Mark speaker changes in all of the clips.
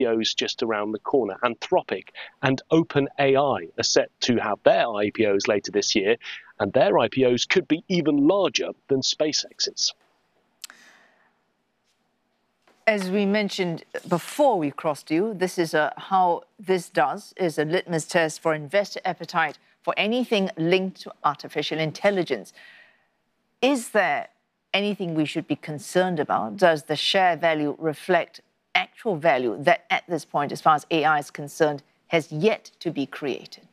Speaker 1: IPOs just around the corner. Anthropic and OpenAI are set to have their IPOs later this year, and their IPOs could be even larger than SpaceX's.
Speaker 2: As we mentioned before we crossed you, this is how this is a litmus test for investor appetite for anything linked to artificial intelligence. Is there anything we should be concerned about? Does the share value reflect actual value that at this point, as far as AI is concerned, has yet to be created?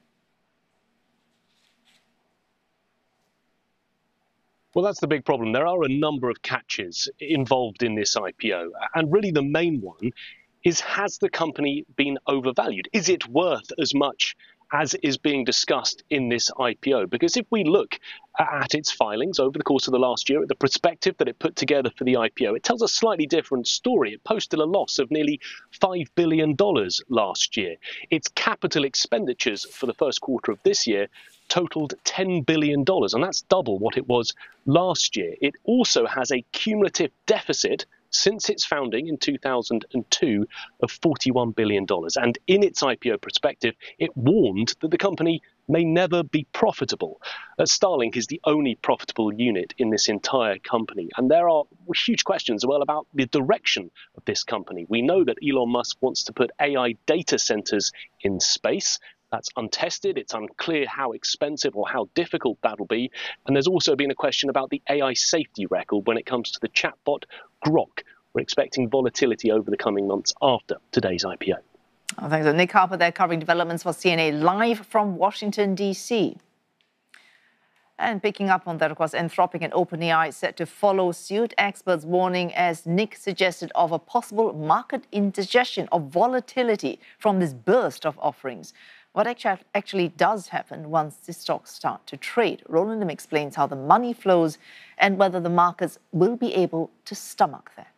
Speaker 1: Well, that's the big problem. There are a number of catches involved in this IPO. And really the main one is, has the company been overvalued? Is it worth as much as is being discussed in this IPO? Because if we look at its filings over the course of the last year, at the prospectus that it put together for the IPO, it tells a slightly different story. It posted a loss of nearly $5 billion last year. Its capital expenditures for the first quarter of this year totaled $10 billion, and that's double what it was last year. It also has a cumulative deficit since its founding in 2002 of $41 billion. And in its IPO prospectus, it warned that the company may never be profitable. Starlink is the only profitable unit in this entire company. And there are huge questions as well about the direction of this company. We know that Elon Musk wants to put AI data centers in space. That's untested. It's unclear how expensive or how difficult that'll be. And there's also been a question about the AI safety record when it comes to the chatbot Grok. We're expecting volatility over the coming months after today's IPO.
Speaker 2: Oh, thanks. Nick Harper there covering developments for CNA live from Washington, D.C. And picking up on that, of course, Anthropic and OpenAI set to follow suit. Experts warning, as Nick suggested, of a possible market indigestion of volatility from this burst of offerings. What actually does happen once the stocks start to trade? Roland Lim explains how the money flows and whether the markets will be able to stomach that.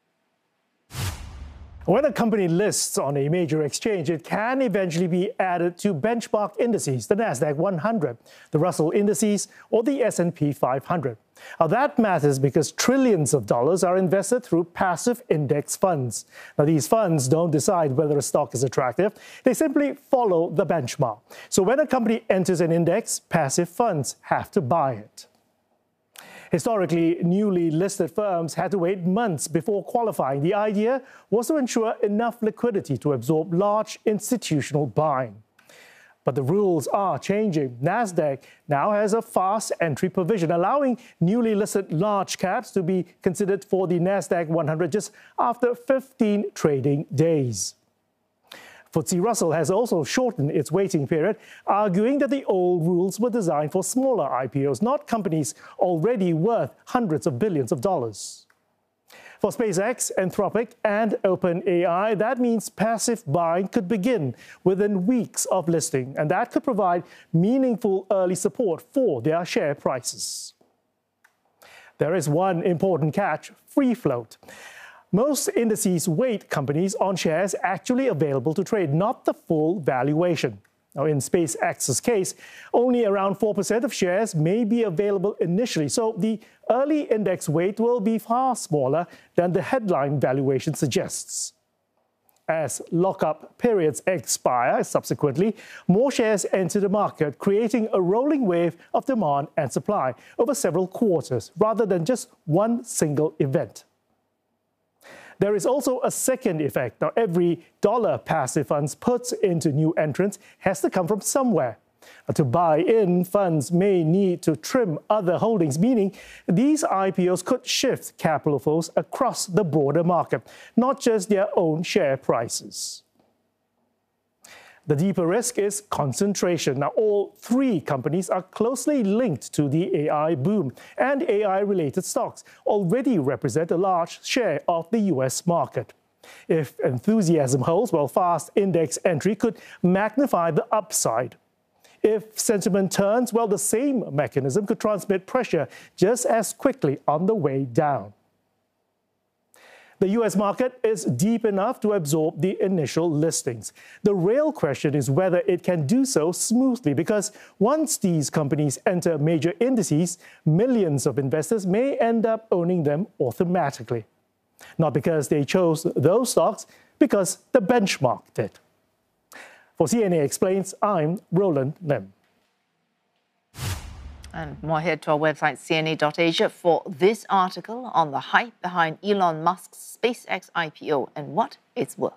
Speaker 3: When a company lists on a major exchange, it can eventually be added to benchmark indices, the Nasdaq 100, the Russell indices, or the S&P 500. Now, that matters because trillions of dollars are invested through passive index funds. Now, these funds don't decide whether a stock is attractive. They simply follow the benchmark. So when a company enters an index, passive funds have to buy it. Historically, newly listed firms had to wait months before qualifying. The idea was to ensure enough liquidity to absorb large institutional buying. But the rules are changing. Nasdaq now has a fast entry provision, allowing newly listed large caps to be considered for the Nasdaq 100 just after 15 trading days. FTSE Russell has also shortened its waiting period, arguing that the old rules were designed for smaller IPOs, not companies already worth hundreds of billions of dollars. For SpaceX, Anthropic, and OpenAI, that means passive buying could begin within weeks of listing, and that could provide meaningful early support for their share prices. There is one important catch: free float. Most indices weight companies on shares actually available to trade, not the full valuation. Now, in SpaceX's case, only around 4% of shares may be available initially, so the early index weight will be far smaller than the headline valuation suggests. As lockup periods expire subsequently, more shares enter the market, creating a rolling wave of demand and supply over several quarters, rather than just one single event. There is also a second effect. Now, every dollar passive funds puts into new entrants has to come from somewhere. To buy in, funds may need to trim other holdings, meaning these IPOs could shift capital flows across the broader market, not just their own share prices. The deeper risk is concentration. Now, all three companies are closely linked to the AI boom, and AI-related stocks already represent a large share of the U.S. market. If enthusiasm holds, well, fast index entry could magnify the upside. If sentiment turns, well, the same mechanism could transmit pressure just as quickly on the way down. The U.S. market is deep enough to absorb the initial listings. The real question is whether it can do so smoothly, because once these companies enter major indices, millions of investors may end up owning them automatically. Not because they chose those stocks, because the benchmark did. For CNA Explains, I'm Roland Lim.
Speaker 2: And more, head to our website, cna.asia, for this article on the hype behind Elon Musk's SpaceX IPO and what it's worth.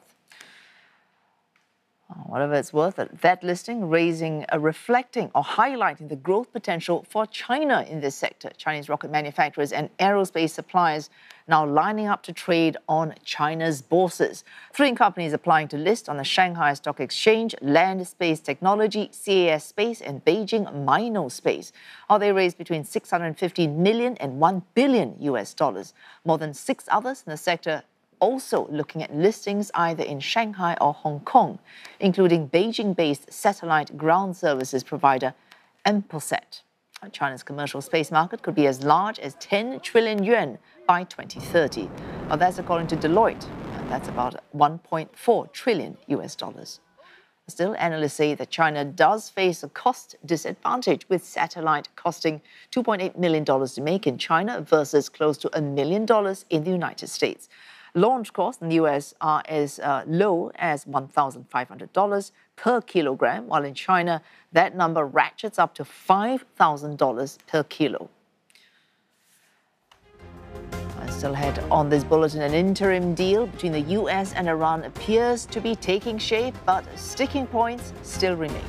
Speaker 2: Whatever it's worth, that listing reflecting or highlighting the growth potential for China in this sector. Chinese rocket manufacturers and aerospace suppliers now lining up to trade on China's bourses. 3 companies applying to list on the Shanghai Stock Exchange: Land Space Technology, CAS Space, and Beijing Minospace. They raised between $650 million and $1 billion US. More than 6 others in the sector also looking at listings either in Shanghai or Hong Kong, including Beijing-based satellite ground services provider Emposat. China's commercial space market could be as large as 10 trillion yuan by 2030. That's according to Deloitte, and that's about 1.4 trillion US dollars. Still, analysts say that China does face a cost disadvantage, with satellite costing $2.8 million to make in China versus close to $1 million in the United States. Launch costs in the US are as low as $1,500 per kilogram, while in China, that number ratchets up to $5,000 per kilo. Still ahead on this bulletin, an interim deal between the US and Iran appears to be taking shape, but sticking points still remain.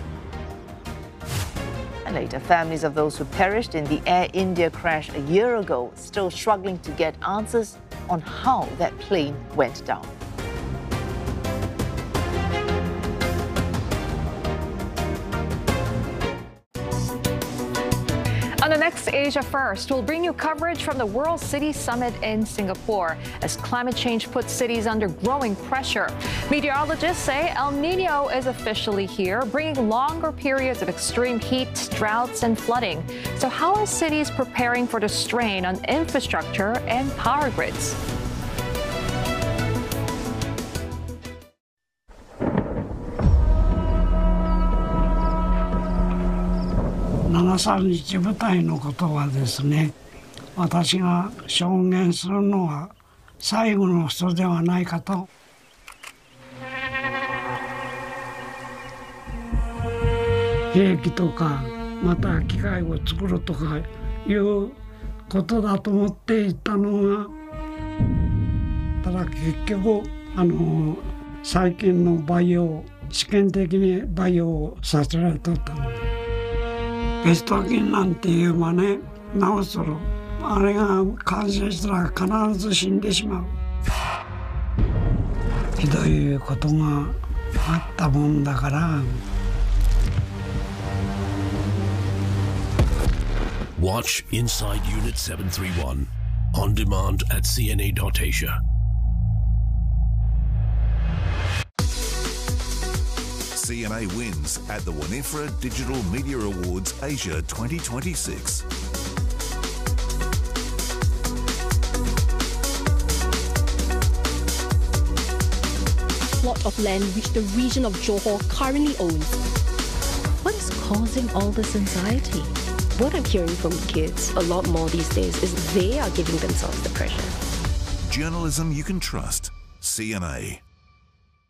Speaker 2: And later, families of those who perished in the Air India crash a year ago still struggling to get answers on how that plane went down.
Speaker 4: On the next Asia First, we'll bring you coverage from the World City Summit in Singapore as climate change puts cities under growing pressure. Meteorologists say El Nino is officially here, bringing longer periods of extreme heat, droughts, and flooding. So how are cities preparing for the strain on infrastructure and power grids?
Speaker 5: 7.3日部隊のことはですね、私が証言するのは最後の人ではないかと。兵器とかまた機械を作るとかいうことだと思っていたのが、ただ結局最近の培養、試験的に培養させられとったので。ペスト菌なんていうばね、治する。あれが感染したら必ず死んでしまう。ひどいことがあったもんだから。
Speaker 6: Watch Inside Unit 731 on demand at cna.asia.
Speaker 7: CNA wins at the Winifred Digital Media Awards Asia 2026.
Speaker 8: Plot of land which the region of Johor currently owns.
Speaker 9: What is causing all this anxiety?
Speaker 8: What I'm hearing from kids a lot more these days is they are giving themselves the pressure.
Speaker 7: Journalism you can trust. CNA.